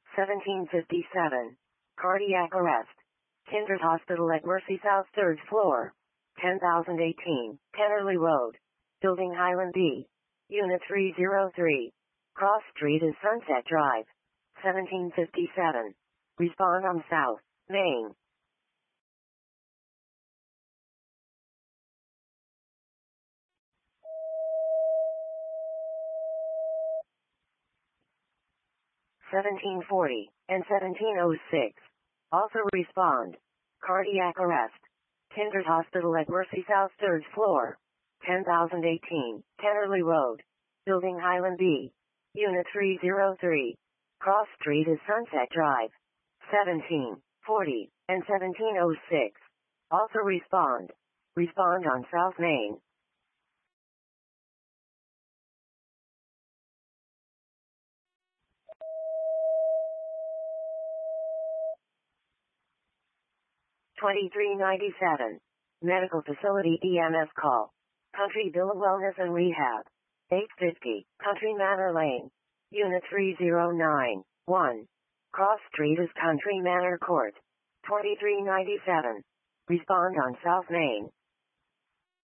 1757. Cardiac arrest. Kindred Hospital at Mercy South 3rd floor. 10,018. Tennerley Road. Building Highland B. Unit 303. Cross Street is Sunset Drive. 1757. Respond on South Main. (1740) and 1706. Also respond. Cardiac arrest. Kindred Hospital at Mercy South 3rd floor. 10,018. Tennerley Road. Building Highland B. Unit 303. Cross Street is Sunset Drive. 1740 and 1706. Also respond. Respond on South Main. (2397). Medical Facility EMS call. Country Bill of Wellness and Rehab. 850 Country Manor Lane. Unit 309. 1. Cross Street is Country Manor Court. 2397. Respond on South Main.